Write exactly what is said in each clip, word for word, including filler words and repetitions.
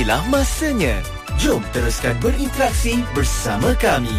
Inilah masanya. Jom teruskan berinteraksi bersama kami.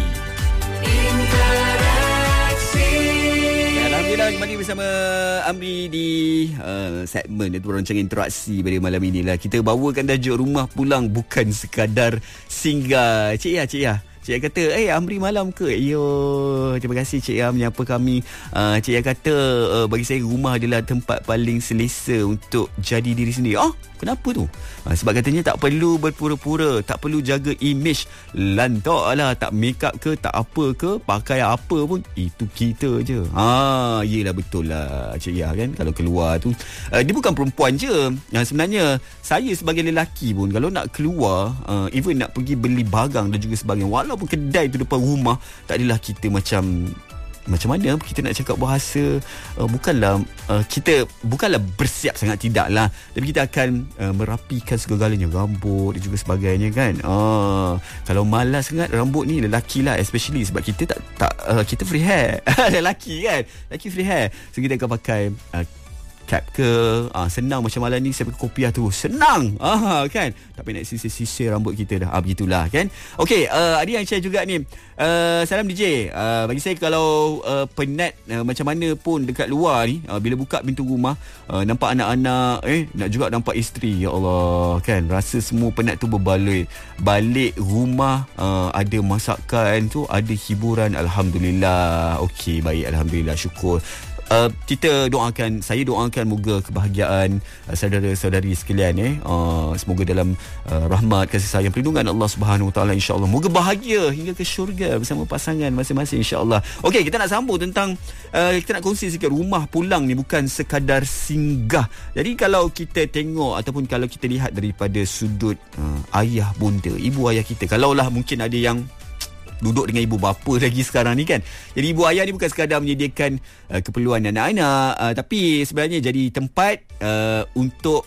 Interaksi. Alhamdulillah, kembali bersama Amri di uh, segmen itu rancang interaksi pada malam inilah. Kita bawakan tajuk rumah pulang bukan sekadar singgah. Cik Ya, Cik Ya. Cik Ya kata, eh Amri malam ke? Yo, terima kasih Cik Ya menyapa kami. uh, Cik Ya kata, uh, bagi saya rumah adalah tempat paling selesa untuk jadi diri sendiri. Oh, kenapa tu? Uh, sebab katanya tak perlu berpura-pura, tak perlu jaga image lantak lah, tak make up ke, tak apa ke, pakai apa pun, itu kita je. Ah, yelah, betul lah Cik Ya kan. Kalau keluar tu, uh, dia bukan perempuan je. uh, Sebenarnya saya sebagai lelaki pun, kalau nak keluar, uh, even nak pergi beli barang dan juga sebagainya, walau walaupun kedai tu depan rumah, tak adalah kita macam macam mana kita nak cakap bahasa, uh, bukanlah uh, kita bukanlah bersiap sangat, tidak lah, tapi kita akan uh, merapikan segala-galanya, rambut dan juga sebagainya kan. uh, Kalau malas sangat rambut ni, lelaki lah especially, sebab kita tak, tak uh, kita free hair. Lelaki kan, lelaki free hair, so kita akan pakai uh, cap ke, ah, senang macam malam ni saya pakai kopiah tu, senang, ah, kan, tak payah nak sisir-sisir rambut kita dah. Ah, begitulah kan. Okey, uh, ada yang share juga ni, uh, salam D J, uh, bagi saya kalau uh, penat uh, macam mana pun dekat luar ni, uh, bila buka pintu rumah, uh, nampak anak-anak, eh nak juga nampak isteri, ya Allah kan, rasa semua penat tu berbaloi. Balik rumah, uh, ada masakan tu, ada hiburan, alhamdulillah. Okey, baik, alhamdulillah, syukur. Uh, kita doakan, saya doakan moga kebahagiaan uh, saudara-saudari sekalian, eh uh, semoga dalam uh, rahmat, kasih sayang, perlindungan Allah Subhanahu Wa Taala, insya-Allah. Moga bahagia hingga ke syurga bersama pasangan masing-masing, insya-Allah. Okey, kita nak sambung tentang uh, kita nak kongsi sikit, rumah pulang ni bukan sekadar singgah. Jadi kalau kita tengok ataupun kalau kita lihat daripada sudut uh, ayah bonda, ibu ayah kita, kalaulah mungkin ada yang duduk dengan ibu bapa lagi sekarang ni kan. Jadi ibu ayah ni bukan sekadar menyediakan uh, keperluan anak-anak, uh, tapi sebenarnya jadi tempat uh, untuk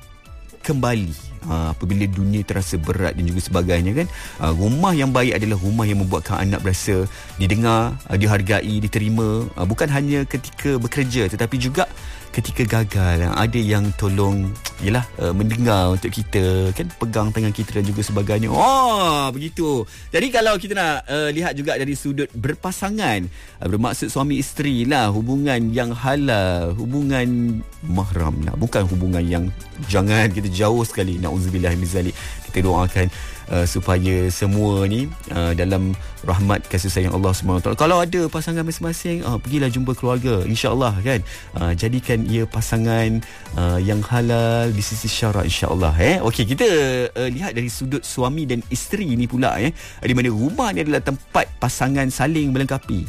kembali uh, apabila dunia terasa berat dan juga sebagainya kan. Uh, rumah yang baik adalah rumah yang membuatkan anak berasa didengar, uh, dihargai, diterima, uh, bukan hanya ketika bekerja tetapi juga ketika gagal. Ada yang tolong, yelah, uh, mendengar untuk kita kan, pegang tangan kita dan juga sebagainya. Oh, begitu. Jadi kalau kita nak uh, lihat juga dari sudut berpasangan, uh, bermaksud suami isteri lah, hubungan yang halal, hubungan mahram lah, bukan hubungan yang jangan kita jauh sekali, na'udzubillah min zalik. Kita doakan uh, supaya semua ni uh, dalam rahmat kasih sayang Allah Subhanahu Wa Taala. Kalau ada pasangan masing-masing, uh, pergilah jumpa keluarga, insya-Allah kan. Uh, jadikan ia pasangan uh, yang halal di sisi syarak, insya-Allah, eh. Okey, kita uh, lihat dari sudut suami dan isteri ni pula, eh, di mana rumah ni adalah tempat pasangan saling melengkapi.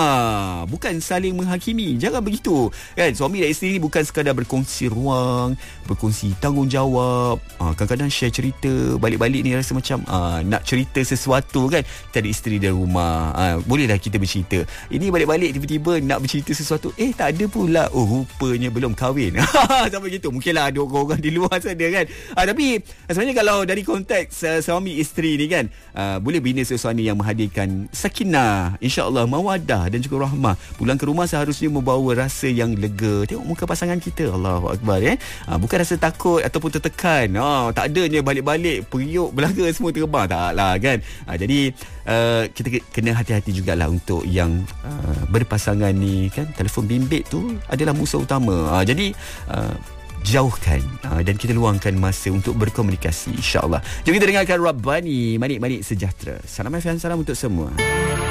Ha, bukan saling menghakimi. Jangan begitu. Kan, suami dan isteri ni bukan sekadar berkongsi ruang, berkongsi tanggungjawab. Ha, kadang-kadang share cerita, balik-balik ni rasa macam uh, nak cerita sesuatu kan. Kita ada isteri dalam rumah, uh, bolehlah kita bercerita. Ini balik-balik tiba-tiba nak bercerita sesuatu, eh tak ada pula, oh rupanya belum kahwin. Sampai gitu. Mungkinlah ada orang-orang di luar sana kan. Uh, tapi sebenarnya kalau dari konteks uh, suami isteri ni kan, uh, boleh bina suasana yang menghadirkan sakinah, insya-Allah, mawadah dan juga rahmah. Pulang ke rumah seharusnya membawa rasa yang lega. Tengok muka pasangan kita, Allahu Akbar, eh. Uh, bukan rasa takut ataupun tertekan. Oh, tak adanya balik-balik periuk belaga semua terbang, taklah kan. Uh, jadi uh, kita kena hati-hati jugalah untuk yang uh, berpasangan ni kan. Telefon bimbit tu adalah musuh utama. Uh, jadi uh, jauhkan uh, dan kita luangkan masa untuk berkomunikasi, insya-Allah. Jom kita dengarkan Rabbani, Manik-Manik Sejahtera. Salam F M, salam untuk semua.